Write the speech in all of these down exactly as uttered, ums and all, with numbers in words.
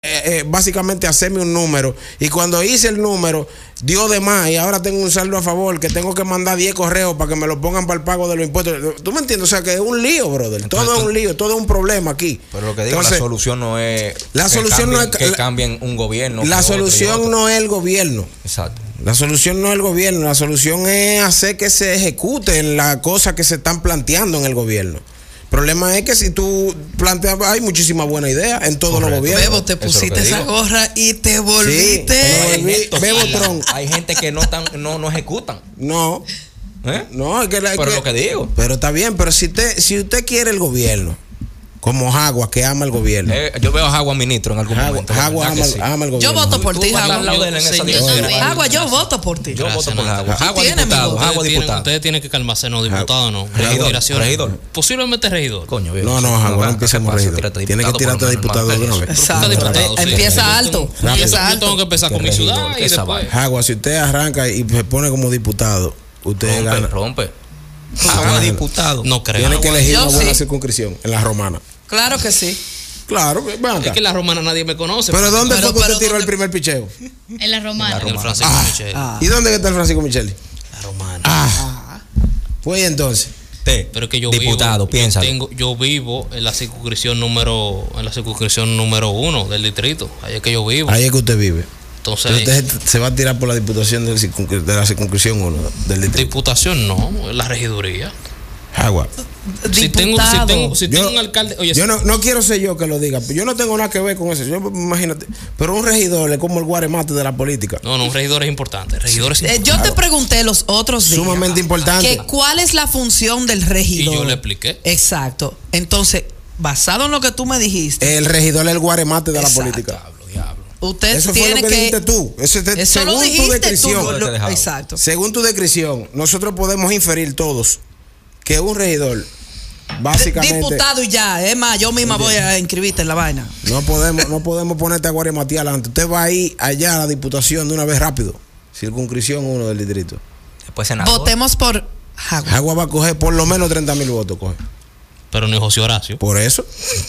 Eh, eh, básicamente hacerme un número, y cuando hice el número dio de más y ahora tengo un saldo a favor que tengo que mandar diez correos para que me lo pongan para el pago de los impuestos. ¿Tú me entiendes? O sea que es un lío, brother. Entonces, todo es un lío, todo es un problema aquí. Pero lo que digo, Entonces, la solución no es la que solución cambien, no es que cambien un gobierno. La solución otro otro. no es el gobierno. Exacto. La solución no es el gobierno, la solución es hacer que se ejecuten las cosas que se están planteando en el gobierno. El problema es que si tú planteas, hay muchísimas buenas ideas en todos los gobiernos. Bebo, te pusiste esa gorra y te volviste. Sí, me volví, Bebo Tron. Hay gente que no tan, no, no ejecutan. No. ¿Eh? No, es que, la, pero que, lo que digo. Pero está bien, pero si usted, si usted quiere el gobierno, como Jagua, que ama el gobierno. Eh, yo veo a Jagua ministro en algún Jagua, momento. Jagua ama, sí. ama el gobierno. Yo voto por Tú ti, vas Jagua. al lado de él en esa dirección. Jagua, yo voto por ti. Yo voto por Jagua. Tú Jagua tienes, diputado, amigo. Jagua Ustedes tienen, diputado. ustedes tienen que calmarse, no, diputado no. Regidor, Aspiraciones. regidor. Posiblemente regidor. Coño, viejo. No, no, Jagua, no empecemos regidor. Tiene que tirarte de diputado de una vez. Exacto. Diputado, sí. Empieza alto. Yo, Empieza yo tengo alto. que empezar con mi regidor, ciudad que y esa después. vaina. Jagua, si usted arranca y se pone como diputado, usted Rompe, gana. rompe. Jagua diputado. No creo. Tiene que elegir Yo una buena sí. circunscripción en la romana. Claro que sí. Claro, ven acá. Es que la romana nadie me conoce. Pero ¿dónde Pero- fue que usted pero tiró ¿dónde? el primer picheo? En la romana. En el Francisco Ah, Michel. ah. ¿Y dónde está el Francisco Micheli? La romana. Ah. Pues entonces. Usted, Pero es que yo diputado, vivo, piensa. Yo, tengo, yo vivo en la circunscripción número en la circunscripción número uno del distrito. Ahí es que yo vivo. Ahí es que usted vive. Entonces, Entonces usted se va a tirar por la diputación del circunscri- de la circunscripción uno del distrito. diputación no, la regiduría. Jagua. Si tengo, si Diputado. tengo, si tengo Yo- un alcalde, oye, Yo no, no quiero ser yo que lo diga, yo no tengo nada que ver con eso. Yo, imagínate, pero un regidor es como el guaremate de la política. no, no, un regidor es importante. Regidor es Eh, importante. yo te pregunté los otros días. Sumamente importante. Que ¿cuál es la función del regidor? Y yo le expliqué. Exacto. Entonces, basado en lo que tú me dijiste, El regidor es el guaremate de la Exacto. política. Diablo, diablo. usted Eso fue tiene lo que, que. dijiste tú. Eso es de- Eso lo según tu dijiste descripción. tú. lo- Dejado. exacto. Según tu descripción, nosotros podemos inferir todos que un regidor, básicamente, Diputado y ya. Es más, yo misma voy a inscribirte en la vaina. no podemos, no podemos ponerte a guaremate adelante. Usted va a ir allá a la diputación de una vez rápido. Circunscripción uno del distrito. Después senador. Votemos por Jagua. Jagua va a coger por lo menos treinta mil votos. Coge. Pero ni José Horacio. Por eso.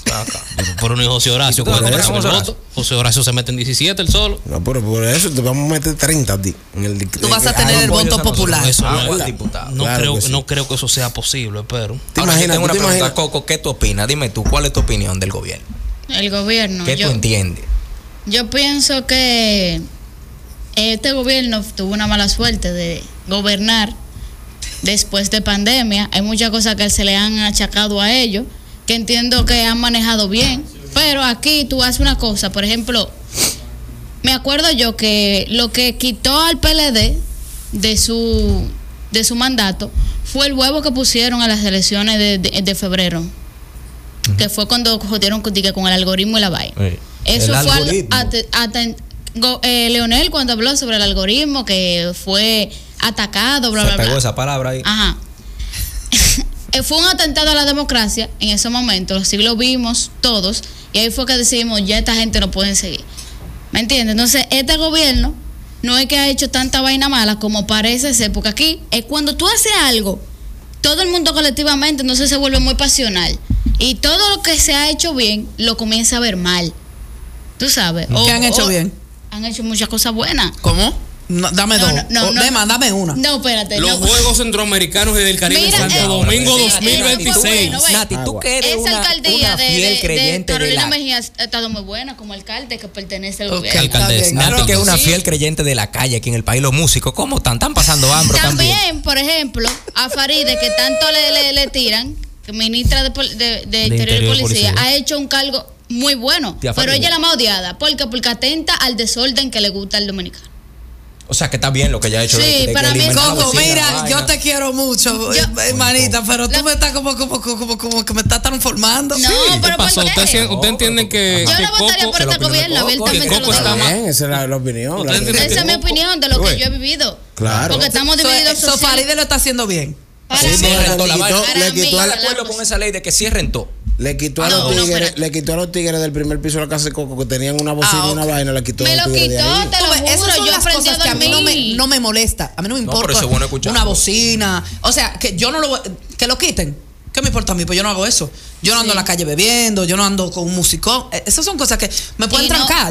Pero ni José Horacio. ¿Y tú Con vas a el votar con voto. José Horacio se mete en diecisiete el solo. No, pero por eso te vamos a meter treinta a ti. En el, Tú vas a tener el apoyos voto a nosotros. popular. Eso no, Jagua es- diputado. no Claro creo, que sí. no creo que eso sea posible, pero. ¿Te Ahora, imaginas? yo tengo ¿Tú una te pregunta, imaginas? Coco, ¿qué tú opinas? Dime tú, ¿cuál es tu opinión del gobierno? El gobierno. ¿Qué yo, tú entiendes? yo pienso que este gobierno tuvo una mala suerte de gobernar después de pandemia. Hay muchas cosas que se le han achacado a ellos, que entiendo que han manejado bien. Pero aquí tú haces una cosa, por ejemplo, me acuerdo yo que lo que quitó al P L D de su de su mandato fue el huevo que pusieron a las elecciones de, de, de febrero, que fue cuando jodieron con, con el algoritmo y la vaina. Sí. Eso El fue al- algoritmo. ate- ate- go- eh, Leonel cuando habló sobre el algoritmo que fue atacado, bla, Se bla, pegó bla. esa palabra ahí. Ajá. Eh, fue un atentado a la democracia en ese momento, así lo vimos todos, y ahí fue que decidimos, ya esta gente no pueden seguir. ¿Me entiendes? Entonces, este gobierno no es que ha hecho tanta vaina mala como parece ser, porque aquí es cuando tú haces algo, todo el mundo colectivamente, entonces se vuelve muy pasional. Y todo lo que se ha hecho bien, lo comienza a ver mal. ¿Tú sabes? ¿Qué han hecho bien? Han hecho muchas cosas buenas. ¿Cómo? No, dame No, dos. no, no, O, no. Dema, dame una. No, espérate. Los no. Juegos Centroamericanos y del Caribe Mira, en Santo eh, Domingo sí, dos mil veintiséis. eso fue bueno, Nati, tú que eres Esa una, alcaldía una de, fiel de- de creyente de, Carolina la... Mejía ha estado muy buena como alcalde que pertenece al Ok, gobierno. está Alcaldesa. bien. Nati, Nati, que es una Sí. fiel creyente de la calle aquí en el país. Los músicos, ¿cómo están? Están pasando hambre también. También, por ejemplo, a Faride, que tanto le, le, le tiran, que ministra de, pol- de, de Interior y Interior y Policía, Policía. ha hecho un cargo muy bueno. Tía Pero Faride. ella es la más odiada. ¿Por qué? Porque atenta al desorden que le gusta al dominicano. O sea, que está bien lo que ella ha hecho. Sí, de, de, de para mí es eliminar la Coco, vecina, mira, vaina. yo te quiero mucho, Yo- hermanita, pero tú La- me estás como, como, como, como, como que me estás transformando. No, ¿Qué pero pasó? ¿por qué? ¿Usted, usted entiende que, Yo que no votaría Coco, por se lo este opinión de gobierno, Coco, abiertamente que lo Coco está digo. más- Bien, esa es la, la opinión. ¿Usted la- entiende Esa es mi Coco? opinión de lo que Oye. yo he vivido. Claro. Porque estamos divididos So, so social- Faride lo está haciendo bien. Para Sí, mí, sí, rentó la le vaina. quitó, para le mí, quitó a la- De acuerdo con esa ley de que sí rentó. le quitó a Ah, los no, no, tigres, espérate. le quitó a los tigres del primer piso de la casa de Coco que tenían una bocina Ah, y una ok. vaina, le quitó a Me los lo tigres de quitó, ahí. te Tú lo ves, juro, esas son yo las aprendí a cosas que a mí no me, dormir. no me molesta. A mí no me No, importa pero eso es bueno escucharlo. una bocina. O sea, que yo no lo voy- que lo quiten. ¿Qué me importa a mí? Pues yo no hago eso. Yo no ando Sí. en la calle bebiendo, yo no ando con un musicón. Eh, Esas son cosas que me pueden Y no- trancar.